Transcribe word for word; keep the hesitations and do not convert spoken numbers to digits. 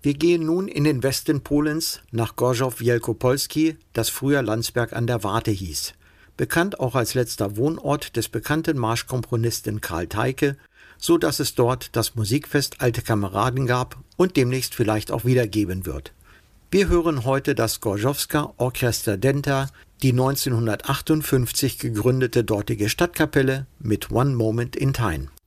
Wir gehen nun in den Westen Polens nach Gorzów Wielkopolski, das früher Landsberg an der Warthe hieß. Bekannt auch als letzter Wohnort des bekannten Marschkomponisten Karl Teike, so dass es dort das Musikfest Alte Kameraden gab und demnächst vielleicht auch wieder geben wird. Wir hören heute das Gorzówska Orchester Dęta, die neunzehnhundertachtundfünfzig gegründete dortige Stadtkapelle mit One Moment in Time.